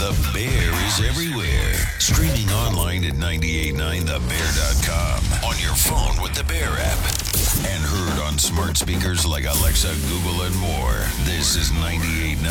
The Bear is everywhere. Streaming online at 989thebear.com. On your phone with the Bear app. And heard on smart speakers like Alexa, Google, and more. This is 98.9